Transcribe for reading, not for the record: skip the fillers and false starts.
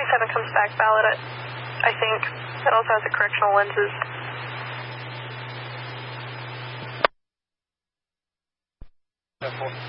7 comes back valid, I think. It also has the correctional lenses. That's